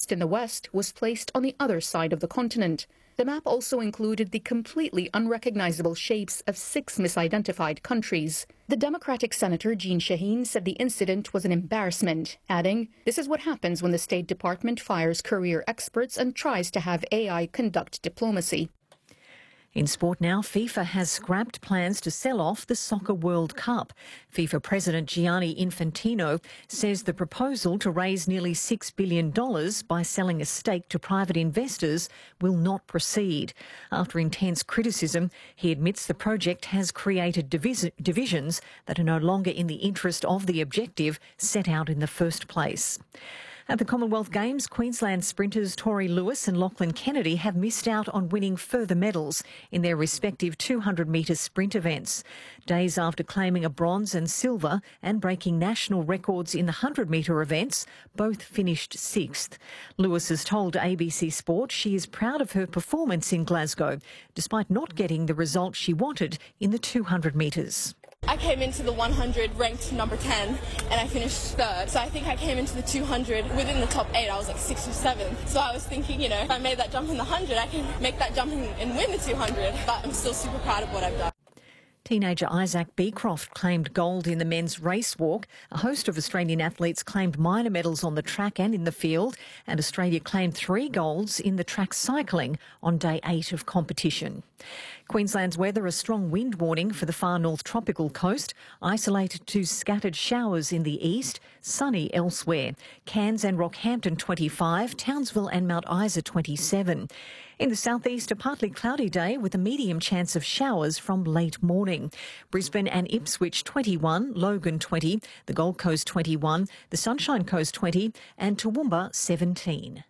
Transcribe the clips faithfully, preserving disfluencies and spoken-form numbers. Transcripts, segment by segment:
first in the West, was placed on the other side of the continent. The map also included the completely unrecognizable shapes of six misidentified countries. The Democratic Senator Jeanne Shaheen said the incident was an embarrassment, adding, "This is what happens when the State Department fires career experts and tries to have A I conduct diplomacy." In sport now, FIFA has scrapped plans to sell off the Soccer World Cup. FIFA President Gianni Infantino says the proposal to raise nearly six billion dollars by selling a stake to private investors will not proceed. After intense criticism, he admits the project has created divis- divisions that are no longer in the interest of the objective set out in the first place. At the Commonwealth Games, Queensland sprinters Tori Lewis and Lachlan Kennedy have missed out on winning further medals in their respective two hundred metre sprint events. Days after claiming a bronze and silver and breaking national records in the one hundred metre events, both finished sixth. Lewis has told A B C Sport she is proud of her performance in Glasgow, despite not getting the result she wanted in the two hundred metres. I came into the one hundred ranked number ten and I finished third. So I think I came into the two hundred within the top eight. I was like sixth or seventh. So I was thinking, you know, if I made that jump in the one hundred, I can make that jump and win the two hundred. But I'm still super proud of what I've done. Teenager Isaac Beecroft claimed gold in the men's race walk. A host of Australian athletes claimed minor medals on the track and in the field, and Australia claimed three golds in the track cycling on day eight of competition. Queensland's weather, a strong wind warning for the far north tropical coast, isolated to scattered showers in the east, sunny elsewhere. Cairns and Rockhampton twenty-five, Townsville and Mount Isa twenty-seven. In the southeast, a partly cloudy day with a medium chance of showers from late morning. Brisbane and Ipswich twenty-one, Logan twenty, the Gold Coast twenty-one, the Sunshine Coast twenty and Toowoomba seventeen.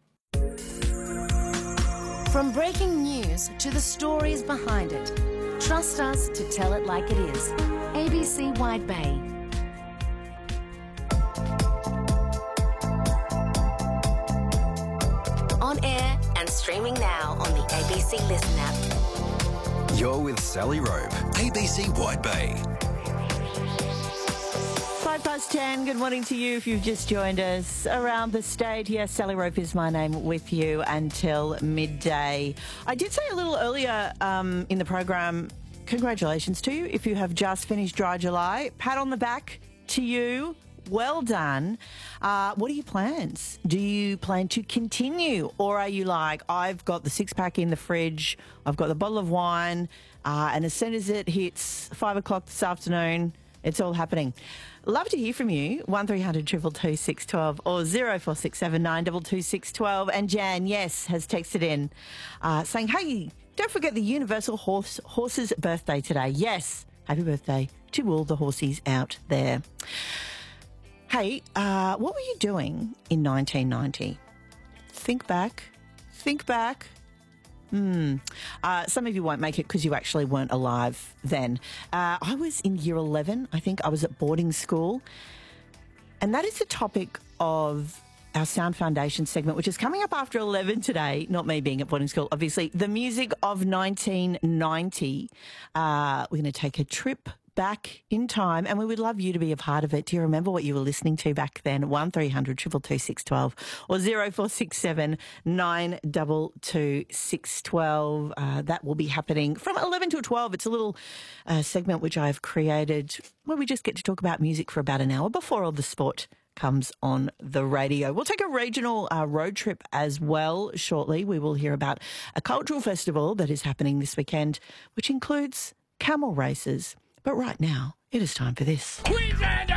From breaking news to the stories behind it, trust us to tell it like it is. A B C Wide Bay. On air and streaming now on the A B C Listen app. You're with Sally Rope, A B C Wide Bay. Five past ten, good morning to you if you've just joined us around the state. Yes, Sally Rope is my name, with you until midday. I did say a little earlier um, in the program, congratulations to you if you have just finished Dry July. Pat on the back to you. Well done. Uh, what are your plans? Do you plan to continue, or are you like, I've got the six-pack in the fridge, I've got the bottle of wine, uh, and as soon as it hits five o'clock this afternoon, it's all happening? Love to hear from you. one three hundred two two two six one two or zero four six seven nine two two six one two. And Jan, yes, has texted in uh, saying, hey, don't forget the Universal Horse Horse's birthday today. Yes, happy birthday to all the horsies out there. Hey, uh, what were you doing in nineteen ninety? Think back. Think back. Hmm. Uh, some of you won't make it because you actually weren't alive then. Uh, I was in year eleven. I think I was at boarding school. And that is the topic of our Sound Foundation segment, which is coming up after eleven today. Not me being at boarding school, obviously. The music of nineteen ninety. Uh, we're going to take a trip back in time, and we would love you to be a part of it. Do you remember what you were listening to back then? one three hundred two two two six one two or zero four six seven nine two two six one two. Uh, that will be happening from eleven to twelve. It's a little uh, segment which I've created where we just get to talk about music for about an hour before all the sport comes on the radio. We'll take a regional uh, road trip as well shortly. We will hear about a cultural festival that is happening this weekend, which includes camel races. But right now, it is time for this. Queenslander!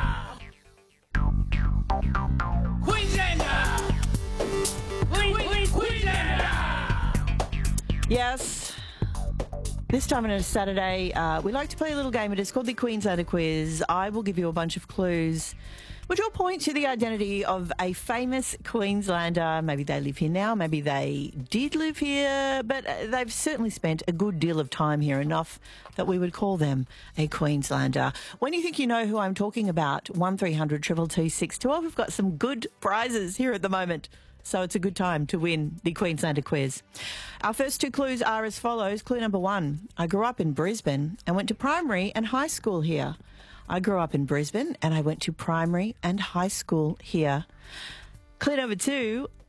Queenslander! Queen, Queen, Queenslander! Yes. This time on a Saturday, uh, we like to play a little game. It is called the Queenslander Quiz. I will give you a bunch of clues which will point to the identity of a famous Queenslander. Maybe they live here now, maybe they did live here, but they've certainly spent a good deal of time here, enough that we would call them a Queenslander. When you think you know who I'm talking about, one three hundred two two two six one two. We've got some good prizes here at the moment, so it's a good time to win the Queenslander Quiz. Our first two clues are as follows. Clue number one, I grew up in Brisbane and went to primary and high school here. I grew up in Brisbane and I went to primary and high school here. Clue number two,